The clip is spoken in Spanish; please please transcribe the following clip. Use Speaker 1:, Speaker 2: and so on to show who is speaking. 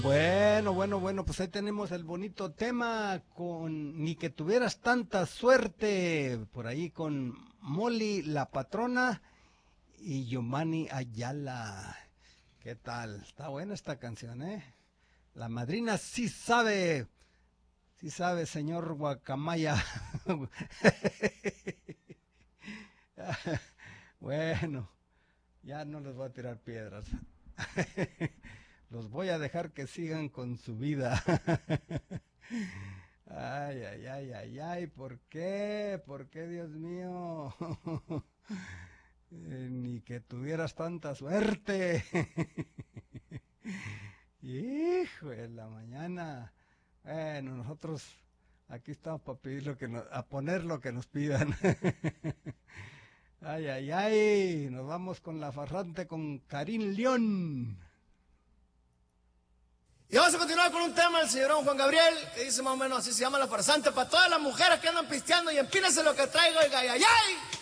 Speaker 1: Bueno, pues ahí tenemos el bonito tema con Ni que tuvieras tanta suerte, por ahí con Molly la Patrona y Yomani Ayala. ¿Qué tal? Está buena esta canción, ¿eh? La madrina sí sabe, señor Guacamaya. Bueno, ya no les voy a tirar piedras. Los voy a dejar que sigan con su vida. Ay, ¿por qué? ¿Por qué, Dios mío? Ni que tuvieras tanta suerte. Hijo de la mañana. Bueno, nosotros aquí estamos para pedir a poner lo que nos pidan. Ay, nos vamos con la farrante con Karim León.
Speaker 2: Y vamos a continuar con un tema del señor Juan Gabriel, que dice más o menos así, se llama La Farsante, para todas las mujeres que andan pisteando y empínense lo que traigo, y ay.